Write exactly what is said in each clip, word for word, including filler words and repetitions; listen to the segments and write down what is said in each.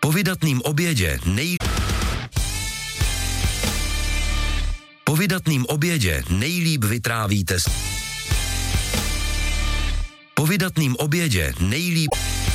Po vydatným obědě nej... Po vydatným obědě nejlíp vytrávíte s... Po vydatným obědě nejlíp...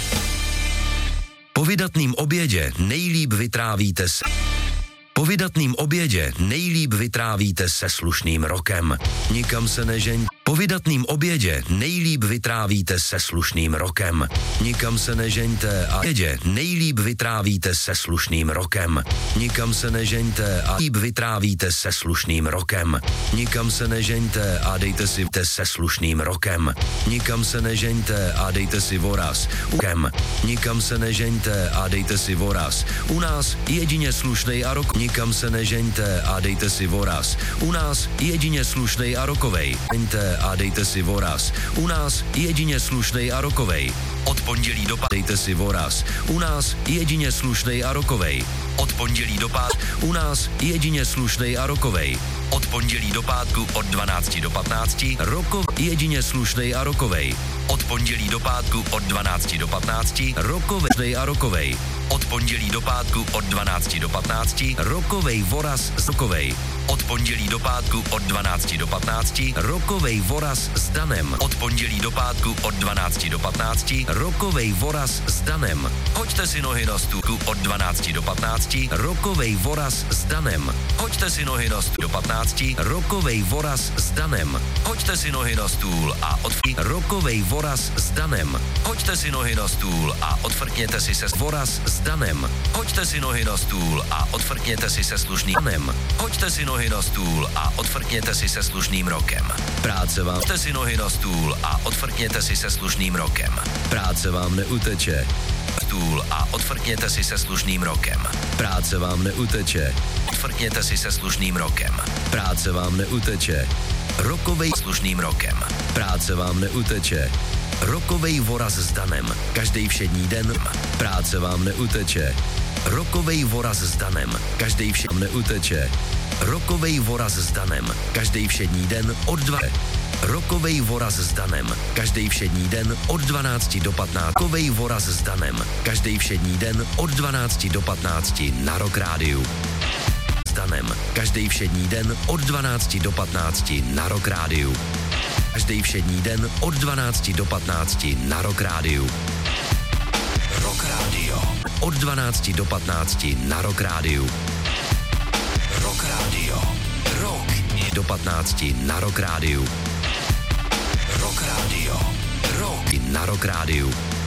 Po vydatným obědě nejlíp vytrávíte s... Po vydatným obědě nejlíp vytrávíte se slušným rokem. Nikam se nežeň. Po vydatným obědě nejlíp vytrávíte se slušným rokem. Nikam se nežeňte a obědě nejlíp vytrávíte se slušným rokem. Nikam se nežeňte a líp vytrávíte se slušným rokem. Nikam se nežeňte a dejte si se slušným rokem. Nikam se nežeňte a dejte si voraz. Ukem. Nikam se nežeňte a dejte si voraz. U nás jedině slušnej a rok. Nikam se nežeňte a dejte si voraz. U nás jedině slušnej a rokovej. Nežeňte a dejte si voraz. U nás jedině slušnej a rokovej. Od pondělí do pátku dejte si voraz. U nás jedině slušnej a rokovej. Od pondělí do pátku u nás jedině slušnej a rokovej. Od pondělí do pátku od dvanácti do patnácti rokov jedině slušnej a rokovej. Od pondělí do pátku od dvanácti do patnácti rokovej a rokovej. Od pondělí do pátku od dvanácti do patnácti rokovej voraz z rokovej. Od pondělí do pátku od dvanácti do patnácti rokovej voraz s Danem. Od pondělí do pátku od dvanácti do patnácti rokovej voraz s Danem. Hoďte si nohy na stůl od dvanácti do patnácti rokovej voraz s Danem. Hoďte si nohy na stůl do patnácti rokovej voraz s Danem. Hoďte si nohy na stůl a odfrkněte rokovej voraz s Danem. Hoďte si nohy na stůl a odfrkněte si se voraz s Danem. Hoďte si nohy na stůl a odfrkněte si se slušným Danem. Hoďte si nohy na stůl a odfrkněte si se slušným rokem. Práce vám. Hoďte si nohy na stůl a odfrkněte si se slušným rokem. Práce vám neuteče. Stůl a odfrkněte si se slušným rokem. Práce vám neuteče. Odfrkněte si se slušným rokem. Práce vám neuteče. Rokovej slušným rokem. Práce vám neuteče. Rokovej voraz s Danem. Každý všední den. Práce vám neuteče. Rokovej voraz s Danem. Každý všední neuteče. Rokovej voraz s Danem. Každý všední den od dva. Rokovej voraz s Danem. Každý všední den od dvanácti do patnácti. Rokovej voraz s Danem. Každý všední den od dvanácti do patnácti na Rock Rádiu. S Danem. Každý všední den od dvanácti do patnácti na Rock Rádiu. Každý všední den od dvanácti do patnácti na Rock Rádiu. Rock Radio. Od dvanácti do patnácti na Rock Rádiu. Rock Radio. Rock do patnácti na Rock Rádiu. Rock Radio. Rock na Rock Rádiu.